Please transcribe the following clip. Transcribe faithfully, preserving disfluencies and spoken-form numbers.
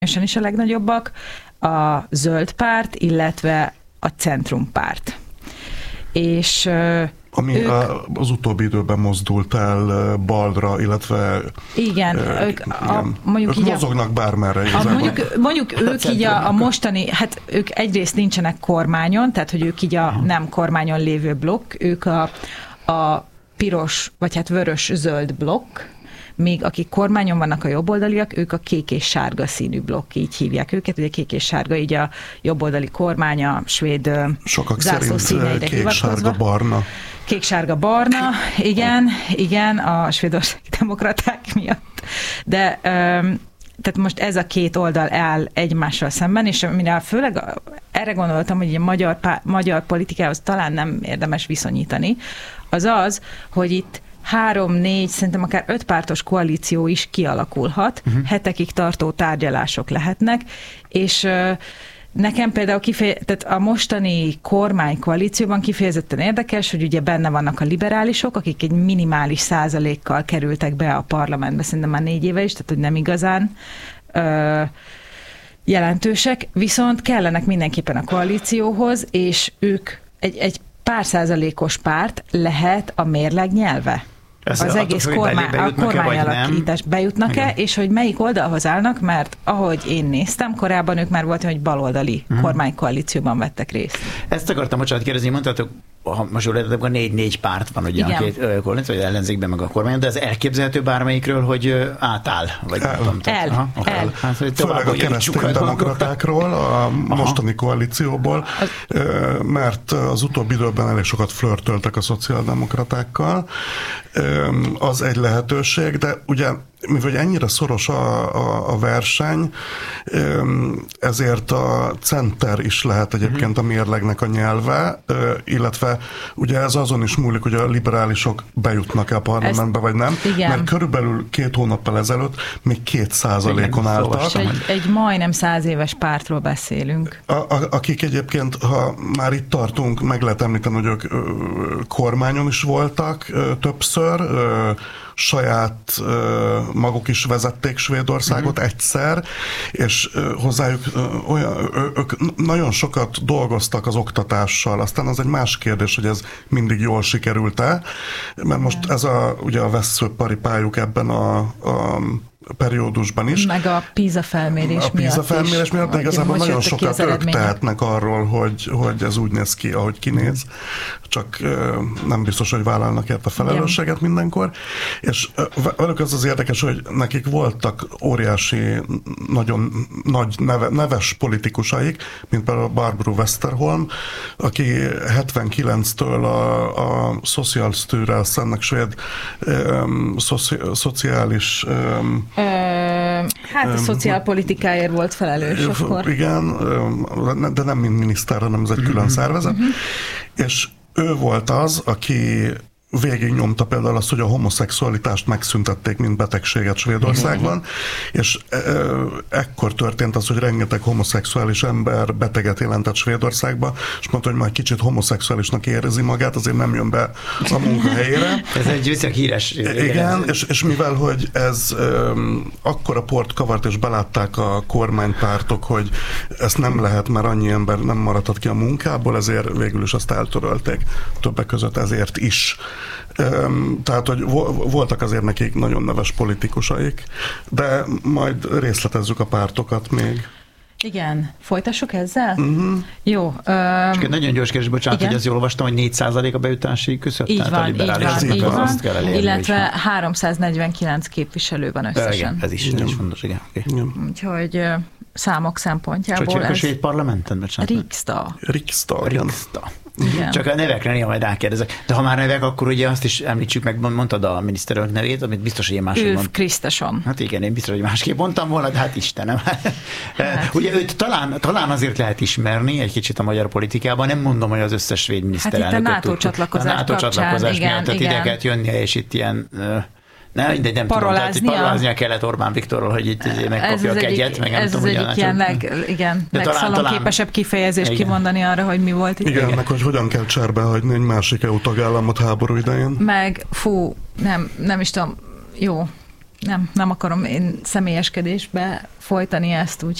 is a legnagyobbak, a Zöld Párt, illetve a Centrum Párt. És ami ők, a, az utóbbi időben mozdult el balra, illetve igen, e, ők, igen, a, mondjuk ők így mozognak a, bármerre. A, mondjuk, mondjuk ők így a, a mostani, hát ők egyrészt nincsenek kormányon, tehát hogy ők így a nem kormányon lévő blokk, ők a, a piros, vagy hát vörös-zöld blokk, még akik kormányon vannak a jobboldaliak, ők a kék és sárga színű blokk, így hívják őket, ugye kék és sárga, így a jobboldali kormány, a svéd sokak zászló színeire kék, sárga, barna. Kék, sárga, barna, igen, igen, a svédországi demokraták miatt. De tehát most ez a két oldal áll egymással szemben, és amire főleg erre gondoltam, hogy a magyar, magyar politikához talán nem érdemes viszonyítani, az az, hogy itt három, négy, szerintem akár öt pártos koalíció is kialakulhat, uh-huh. hetekig tartó tárgyalások lehetnek, és uh, nekem például kifeje, tehát a mostani kormánykoalícióban kifejezetten érdekes, hogy ugye benne vannak a liberálisok, akik egy minimális százalékkal kerültek be a parlamentbe, szerintem már négy éve is, tehát hogy nem igazán uh, jelentősek, viszont kellenek mindenképpen a koalícióhoz, és ők egy, egy pár százalékos párt lehet a mérleg nyelve. Ez az egész kormány, a kormányalakítás bejutnak-e, és hogy melyik oldalhoz állnak, mert ahogy én néztem, korábban ők már voltak, hogy baloldali uh-huh. kormánykoalícióban vettek részt. Ezt akartam, bocsánat, kérdezni, mondtátok, ha most jól értettem, akkor négy-négy párt van ugye a két koalíció, vagy ellenzékben meg a kormány, de ez elképzelhető bármelyikről, hogy átáll? Vagy el. Tudom, el. Aha, el. el. Hát, főleg a kereszténydemokratákról, a mostani koalícióból, az... mert az utóbbi időben elég sokat flörtöltek a szociáldemokratákkal. Az egy lehetőség, de ugye mivel ennyire szoros a, a, a verseny, ezért a center is lehet egyébként a mérlegnek a nyelve, illetve ugye ez azon is múlik, hogy a liberálisok bejutnak-e a parlamentbe, vagy nem, igen. mert körülbelül két hónappal ezelőtt még két százalékon álltak. Egy, egy majdnem száz éves pártról beszélünk. A, a, akik egyébként, ha már itt tartunk, meg lehet említeni, hogy ők ö, kormányon is voltak ö, többször, ö, saját ö, maguk is vezették Svédországot uh-huh. egyszer, és ö, hozzájuk ö, olyan, ö, ők nagyon sokat dolgoztak az oktatással, aztán az egy más kérdés, hogy ez mindig jól sikerült-e, mert most ez a, ugye a veszőparipájuk ebben a, a periódusban is. Meg a PISA felmérés a miatt PISA felmérés is, miatt, de igazából nagyon sokat ők tehetnek arról, hogy, hogy ez úgy néz ki, ahogy kinéz. Csak nem biztos, hogy vállalnak érte felelősséget igen. mindenkor. És velük az az érdekes, hogy nekik voltak óriási, nagyon nagy neve, neves politikusaik, mint például Barbro Westerholm, aki hetvenkilenctől a, a Socialstyrelsennek svéd um, szoci, szociális um, Ö, hát a um, szociálpolitikáért volt felelős akkor. Igen, de nem mint miniszter, hanem ez egy külön szervezet. Uh-huh. És ő volt az, aki végig nyomta például azt, hogy a homoszexualitást megszüntették, mint betegséget Svédországban, uh-huh. és e- ekkor történt az, hogy rengeteg homoszexuális ember beteget jelentett Svédországba, és mondta, hogy majd kicsit homoszexuálisnak érzi magát, azért nem jön be a munkahelyére. Ez egy viszonylag híres. Igen, és, és mivel, hogy ez um, akkora port kavart, és belátták a kormánypártok, hogy ezt nem lehet, mert annyi ember nem maradhat ki a munkából, ezért végül is azt eltörölték. Többek között ezért is. Tehát, hogy voltak azért nekik nagyon neves politikusaik, de majd részletezzük a pártokat még. Igen. Folytassuk ezzel? Uh-huh. Jó. Um, És egy nagyon gyors kérdés, bocsánat, igen? hogy azt jól olvastam, hogy négy százalék a bejutási küszöb. Így van, így van, így van. Elérni, illetve háromszáznegyvenkilenc képviselő van összesen. Igen, ez is, ez is fontos, igen. Okay. Úgyhogy uh, számok szempontjából ez... a svéd parlamenten? Riksdag. Riksdag. Riksdag. Igen. Csak a nevekre néha majd rákérdezek. De ha már nevek, akkor ugye azt is említsük meg, mondtad a miniszterelnök nevét, amit biztos, hogy én másképp mondtam. Ulf Kristersson. Hát igen, én biztos, hogy másképp mondtam volna, de hát Istenem. Hát. Ugye őt talán, talán azért lehet ismerni egy kicsit a magyar politikában, nem mondom, hogy az összes svéd miniszterelnököt. Hát itt a NATO csatlakozás, a NATO csatlakozás igen, miatt, tehát igen. ide kellett jönnie, és itt ilyen... Ne, de nem tudom, tehát paroláznia kellett Orbán Viktorról, hogy itt megkapja a kegyet, meg nem ez tudom, az egyik ilyen leg, igen, legszalonképesebb kifejezés igen. kimondani arra, hogy mi volt itt. Igen, igen. meg hogy hogyan kell cserbe hagyni egy másik é u tagállamot háború idején. Meg, fú, nem, nem is tudom, jó. nem, nem akarom én személyeskedésbe folytani ezt, úgyhogy